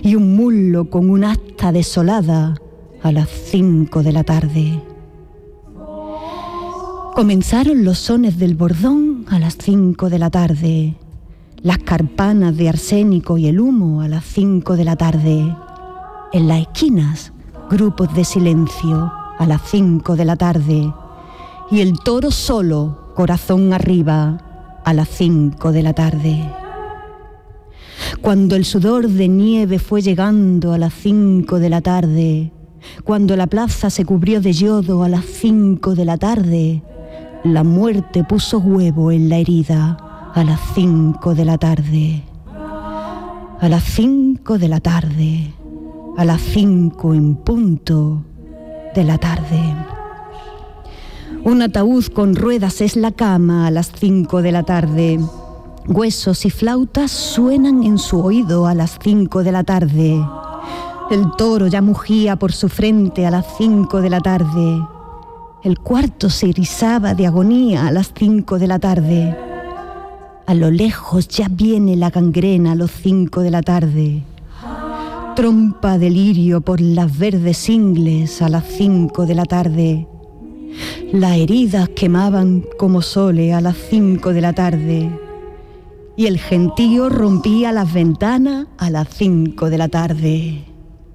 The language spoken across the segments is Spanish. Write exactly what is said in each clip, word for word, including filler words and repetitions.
y un mulo con un asta desolada a las cinco de la tarde. Comenzaron los sones del bordón a las cinco de la tarde, las carpanas de arsénico y el humo a las cinco de la tarde. En las esquinas, grupos de silencio a las cinco de la tarde, y el toro solo, corazón arriba, a las cinco de la tarde. Cuando el sudor de nieve fue llegando a las cinco de la tarde, cuando la plaza se cubrió de yodo a las cinco de la tarde, la muerte puso huevo en la herida a las cinco de la tarde. A las cinco de la tarde, a las cinco en punto de la tarde. Un ataúd con ruedas es la cama a las cinco de la tarde. Huesos y flautas suenan en su oído a las cinco de la tarde. El toro ya mugía por su frente a las cinco de la tarde. El cuarto se erizaba de agonía a las cinco de la tarde. A lo lejos ya viene la gangrena a los cinco de la tarde. Trompa de lirio por las verdes ingles a las cinco de la tarde. Las heridas quemaban como sole a las cinco de la tarde. Y el gentío rompía las ventanas a las cinco de la tarde.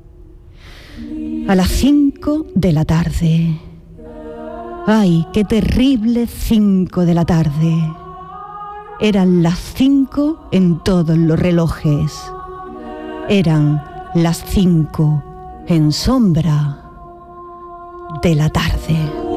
A las cinco de la tarde. ¡Ay, qué terrible cinco de la tarde! Eran las cinco en todos los relojes. Eran las cinco en sombra de la tarde.